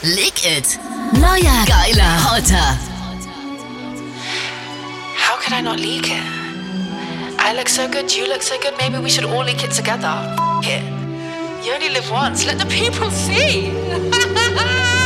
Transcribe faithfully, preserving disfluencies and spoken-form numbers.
Leak It. Neuer, geiler, hotter. How could I not leak it? I look so good, you look so good, maybe we should all leak it together. F it. You only live once, let the people see.